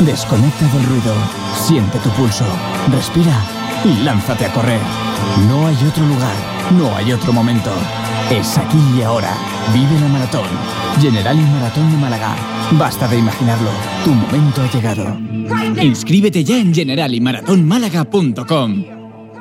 Desconecta del ruido, siente tu pulso, respira y lánzate a correr. No hay otro lugar, no hay otro momento. Es aquí y ahora. Vive la maratón. Generali Maratón de Málaga. Basta de imaginarlo. Tu momento ha llegado. Inscríbete ya en generaliMarathonMálaga.com.